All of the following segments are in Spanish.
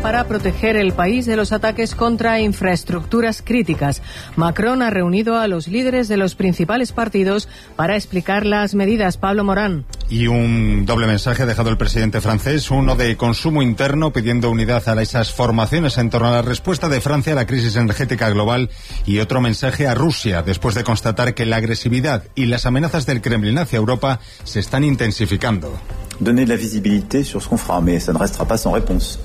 para proteger el país de los ataques contra infraestructuras críticas. Macron ha reunido a los líderes de los principales partidos para explicar las medidas. Pablo Morán. Y un doble mensaje ha dejado el presidente francés, uno de consumo interno pidiendo unidad a esas formaciones en torno a la respuesta de Francia a la crisis energética global, y otro mensaje a Rusia después de constatar que la agresividad y las amenazas del Kremlin hacia Europa se están intensificando. Donner la visibilité sur ce qu'on fera, mais ça ne restera pas sans réponse.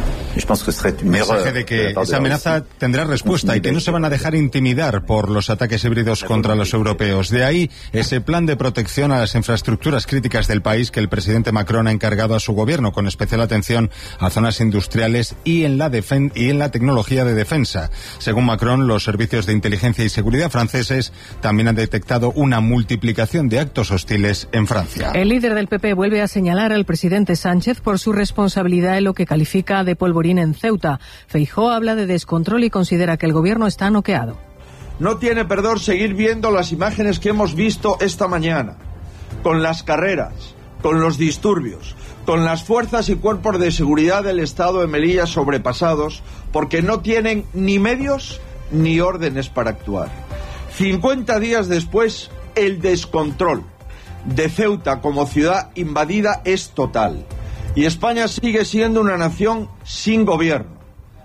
Mensaje de que esa amenaza tendrá respuesta y que no se van a dejar intimidar por los ataques híbridos contra los europeos. De ahí ese plan de protección a las infraestructuras críticas del país que el presidente Macron ha encargado a su gobierno, con especial atención a zonas industriales y en la tecnología de defensa. Según Macron, los servicios de inteligencia y seguridad franceses también han detectado una multiplicación de actos hostiles en Francia. El líder del PP vuelve a señalar al presidente Sánchez por su responsabilidad en lo que califica de polvorín en Ceuta. Feijóo habla de descontrol y considera que el gobierno está noqueado. No tiene perdón seguir viendo las imágenes que hemos visto esta mañana, con las carreras, con los disturbios, con las fuerzas y cuerpos de seguridad del Estado de Melilla sobrepasados, porque no tienen ni medios ni órdenes para actuar. 50 días después, el descontrol de Ceuta como ciudad invadida es total. Y España sigue siendo una nación sin gobierno.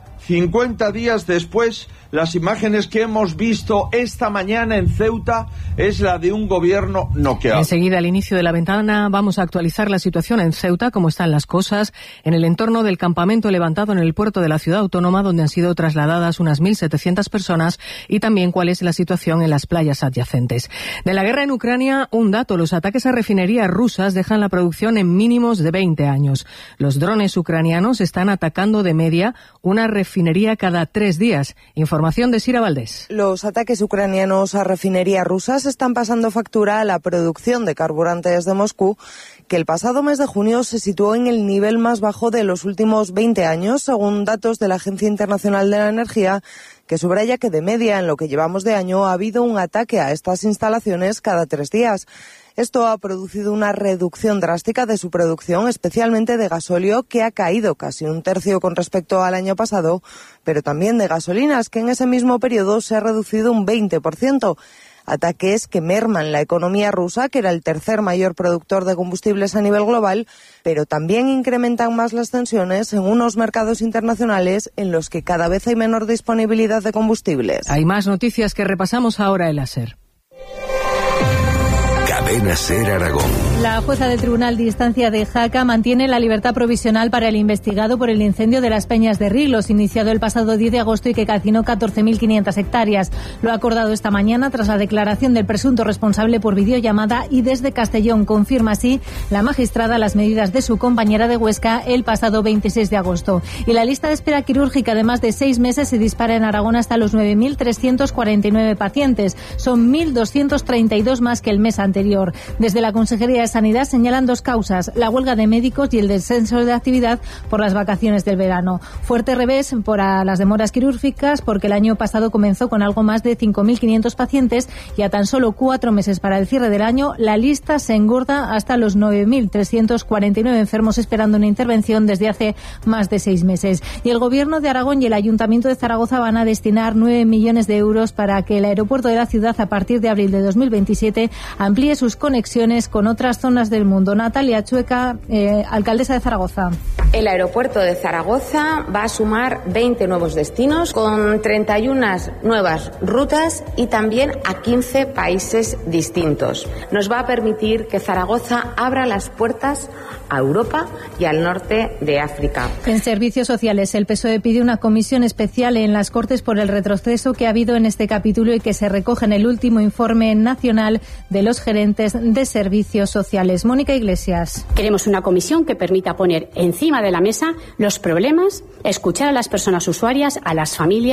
50 días después, las imágenes que hemos visto esta mañana en Ceuta es la de un gobierno noqueado. Enseguida, al inicio de la ventana, vamos a actualizar la situación en Ceuta, cómo están las cosas en el entorno del campamento levantado en el puerto de la ciudad autónoma, donde han sido trasladadas unas 1.700 personas, y también cuál es la situación en las playas adyacentes. De la guerra en Ucrania, un dato: los ataques a refinerías rusas dejan la producción en mínimos de 20 años. Los drones ucranianos están atacando de media una refinería cada 3 días. Información de Sira Valdés. Los ataques ucranianos a refinerías rusas están pasando factura a la producción de carburantes de Moscú, que el pasado mes de junio se situó en el nivel más bajo de los últimos 20 años, según datos de la Agencia Internacional de la Energía, que subraya que de media en lo que llevamos de año ha habido un ataque a estas instalaciones cada 3 días. Esto ha producido una reducción drástica de su producción, especialmente de gasóleo, que ha caído casi 1/3 con respecto al año pasado, pero también de gasolinas, que en ese mismo periodo se ha reducido un 20%. Ataques que merman la economía rusa, que era el tercer mayor productor de combustibles a nivel global, pero también incrementan más las tensiones en unos mercados internacionales en los que cada vez hay menor disponibilidad de combustibles. Hay más noticias que repasamos ahora en la SER. Cadena SER Aragón. La jueza del Tribunal de Instancia de Jaca mantiene la libertad provisional para el investigado por el incendio de las Peñas de Riglos, iniciado el pasado 10 de agosto y que calcinó 14.500 hectáreas. Lo ha acordado esta mañana tras la declaración del presunto responsable por videollamada, y desde Castellón confirma así la magistrada las medidas de su compañera de Huesca el pasado 26 de agosto. Y la lista de espera quirúrgica de más de 6 meses se dispara en Aragón hasta los 9.349 pacientes. Son 1.232 más que el mes anterior. Desde la Consejería de Sanidad señalan 2 causas: la huelga de médicos y el descenso de actividad por las vacaciones del verano. Fuerte revés para las demoras quirúrgicas, porque el año pasado comenzó con algo más de 5.500 pacientes y a tan solo 4 meses para el cierre del año la lista se engorda hasta los 9.349 enfermos esperando una intervención desde hace más de 6 meses. Y el Gobierno de Aragón y el Ayuntamiento de Zaragoza van a destinar 9 millones de euros para que el aeropuerto de la ciudad, a partir de abril de 2027, amplíe sus conexiones con otras zonas del mundo. Natalia Chueca, alcaldesa de Zaragoza. El aeropuerto de Zaragoza va a sumar 20 nuevos destinos con 31 nuevas rutas y también a 15 países distintos. Nos va a permitir que Zaragoza abra las puertas a Europa y al norte de África. En servicios sociales, el PSOE pide una comisión especial en las Cortes por el retroceso que ha habido en este capítulo y que se recoge en el último informe nacional de los gerentes de servicios sociales. Mónica Iglesias. Queremos una comisión que permita poner encima de la mesa los problemas, escuchar a las personas usuarias, a las familias.